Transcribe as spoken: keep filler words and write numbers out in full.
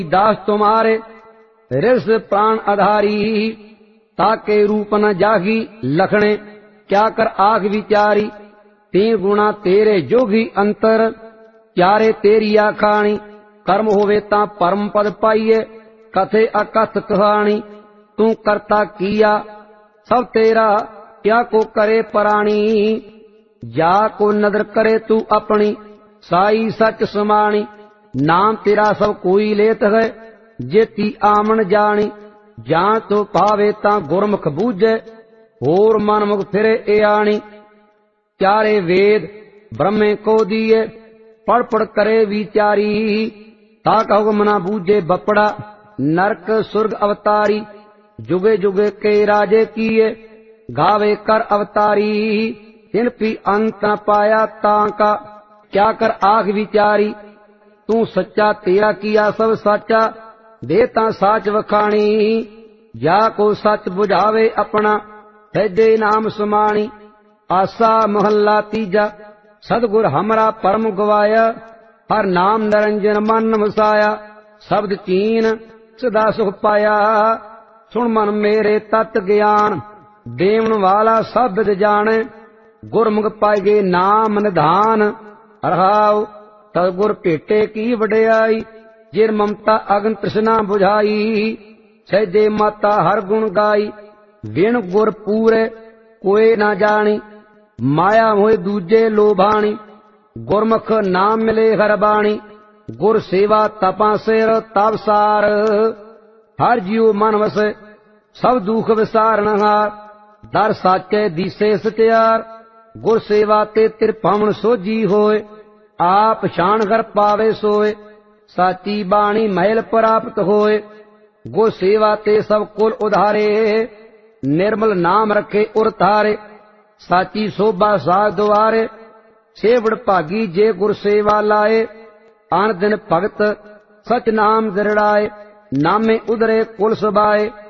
दास तुम्हारे रिस प्राण आधारी, ताके रूप न जागी लखणे क्या कर आख विचारी। ते गुणा तेरे जोगी अंतर क्यारे तेरी आखाणी, कर्म होवे तां परम पद पाइए कथे अकथ कहानी। तू करता किया सब तेरा क्या को करे पराणी, जा को नदर करे तू अपनी साई सच समाणी। नाम तेरा सब कोई लेत है जेती आमन जानी, जान तो पावे तां गुरमुख बूझे होर मनमुख फिरे ए आणी। चारे वेद ब्रह्मे को दिए पढ़ पढ़ करे विचारी, ताक हुक्म न बूझे बपड़ा नरक सुर्ग अवतारी। जुगे जुगे के राजे किए गावे कर अवतारी, तिन पी अंत न पाया तांका क्या कर आख विचारी। तू सच्चा तेरा किया सब साचा देता साच वखाणी, जा को सच बुझावे अपना सैदे नाम समाणी। आसा महला तीजा सतगुर हमरा परम गवाया, हर नाम निरंजन मन वसाया। शब्द चीन सदा सुख पाया, सुन मन मेरे तत् ज्ञान। देवन वाला सब विद जाने, गुरमुख पाएगे नाम निधान। रहाओ सतगुर भेटे की वडियाई, जिर ममता अगन तृष्णा बुझाई। सहजे माता हर गुण गाई, बिन गुर पूरे कोई ना जानी। माया मोह दूजे लोभाणी, गुरमुख नाम मिले हर बाणी। गुर सेवा तपा सिर तपसार, हर जीव मन वसे सब दुख विसारण हार। दर साचे दिसे सत्यार, गुर सेवा ते तिरपमन सोझी होए। आप शान कर पावे सोए, साची बाणी महल प्राप्त होए। गुर सेवा ते सब कुल उधारे, निर्मल नाम रखे उर तारे। साची शोभा साज द्वारे, सेवड़ भागी जे गुर सेवा लाए। आन दिन भगत सच नाम दृढ़ाए, नामे उधरे कुल सबाए।